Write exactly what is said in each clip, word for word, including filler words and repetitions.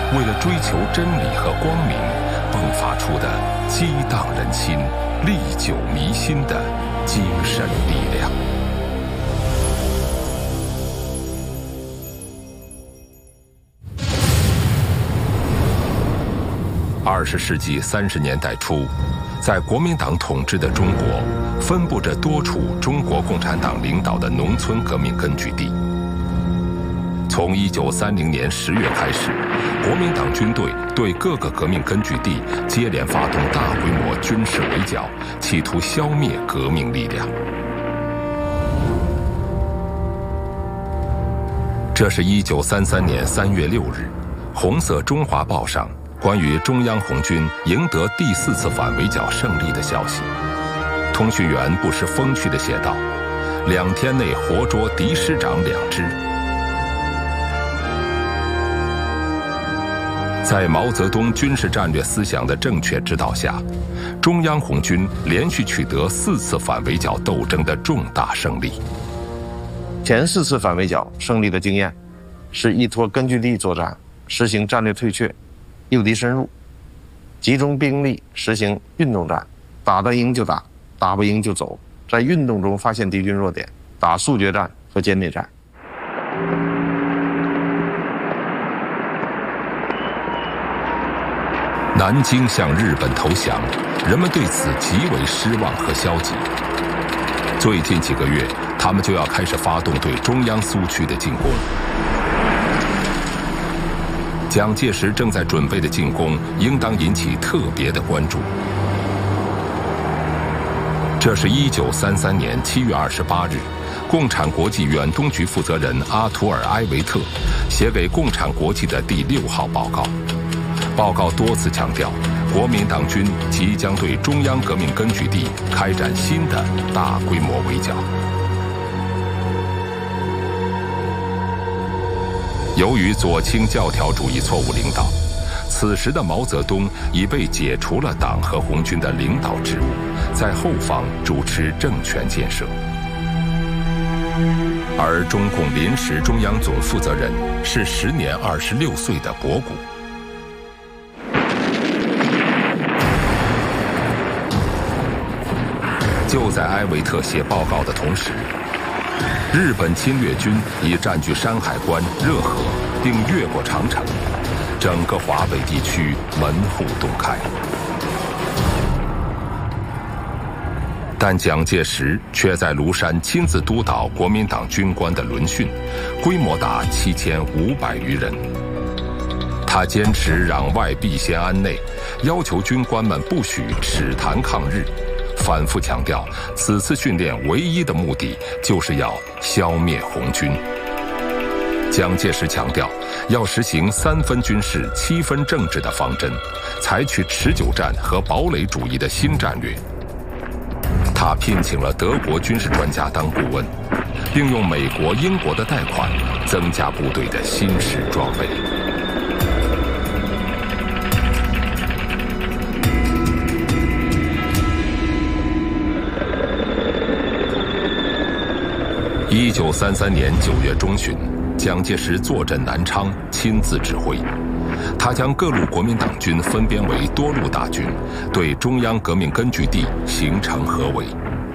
为了追求真理和光明，迸发出的激荡人心、历久弥新的精神力量。二十世纪三十年代初，在国民党统治的中国，分布着多处中国共产党领导的农村革命根据地。从一九三零年十月开始，国民党军队对各个革命根据地接连发动大规模军事围剿，企图消灭革命力量。这是一九三三年三月六日，红色中华报上关于中央红军赢得第四次反围剿胜利的消息。通讯员不失风趣地写道：“两天内活捉敌师长两支。”在毛泽东军事战略思想的正确指导下，中央红军连续取得四次反围剿斗争的重大胜利。 前四次反围剿胜利的经验是依托根据地作战，实行战略退却，诱敌深入，集中兵力实行运动战，打得赢就打，打不赢就走，在运动中发现敌军弱点，打速决战和歼灭战。 南京向日本投降，人们对此极为失望和消极。最近几个月，他们就要开始发动对中央苏区的进攻。蒋介石正在准备的进攻，应当引起特别的关注。这是一九三三年七月二十八日，共产国际远东局负责人阿图尔·埃维特写给共产国际的第六号报告。报告多次强调，国民党军即将对中央革命根据地开展新的大规模围剿。由于左倾教条主义错误领导，此时的毛泽东已被解除了党和红军的领导职务，在后方主持政权建设。而中共临时中央总负责人是时年二十六岁的博古。就在埃维特写报告的同时，日本侵略军已占据山海关、热河，并越过长城，整个华北地区门户洞开。但蒋介石却在庐山亲自督导国民党军官的轮训，规模达七千五百余人。他坚持攘外必先安内，要求军官们不许齿谈抗日，反复强调，此次训练唯一的目的就是要消灭红军。蒋介石强调，要实行三分军事、七分政治的方针，采取持久战和堡垒主义的新战略。他聘请了德国军事专家当顾问，并用美国、英国的贷款增加部队的新式装备。一九三三年九月中旬，蒋介石坐镇南昌，亲自指挥。他将各路国民党军分编为多路大军，对中央革命根据地形成合围。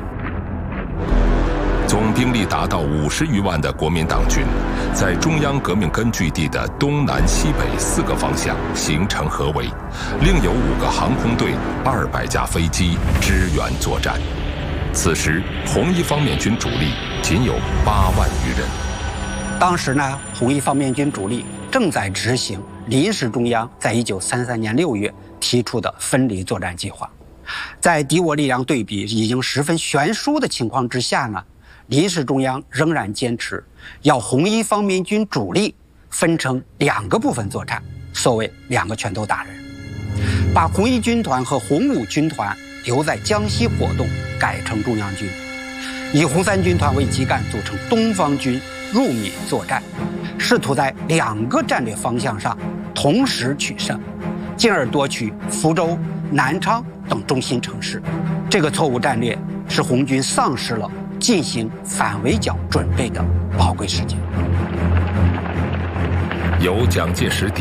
总兵力达到五十余万的国民党军，在中央革命根据地的东南西北四个方向形成合围，另有五个航空队、二百架飞机支援作战。此时，红一方面军主力仅有八万余人。 当时呢，红一方面军主力正在执行临时中央在一九三三年六月提出的分离作战计划。在敌我力量对比已经十分悬殊的情况之下呢，临时中央仍然坚持要红一方面军主力分成两个部分作战，所谓两个拳头打人，把红一军团和红五军团留在江西活动，改成中央军，以红三军团为基干组成东方军入闽作战，试图在两个战略方向上同时取胜，进而夺取福州、南昌等中心城市。这个错误战略使红军丧失了进行反围剿准备的宝贵时间。 由蒋介石